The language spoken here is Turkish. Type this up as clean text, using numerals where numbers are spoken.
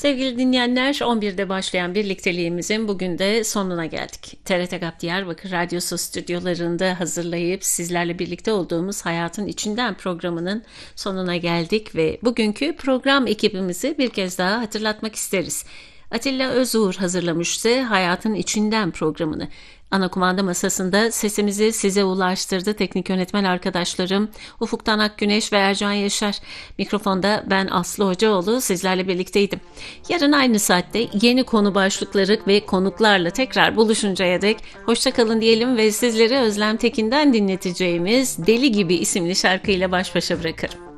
Sevgili dinleyenler, 11'de başlayan birlikteliğimizin bugün de sonuna geldik. TRT GAP Diyarbakır Radyosu stüdyolarında hazırlayıp sizlerle birlikte olduğumuz Hayatın İçinden programının sonuna geldik ve bugünkü program ekibimizi bir kez daha hatırlatmak isteriz. Atilla Özuğur hazırlamıştı Hayatın İçinden programını. Ana kumanda masasında sesimizi size ulaştırdı teknik yönetmen arkadaşlarım Ufuktan Akgüneş ve Ercan Yaşar. Mikrofonda ben Aslı Hocaoğlu sizlerle birlikteydim. Yarın aynı saatte yeni konu başlıkları ve konuklarla tekrar buluşuncaya dek hoşça kalın diyelim ve sizleri Özlem Tekin'den dinleteceğimiz Deli Gibi isimli şarkıyla baş başa bırakırım.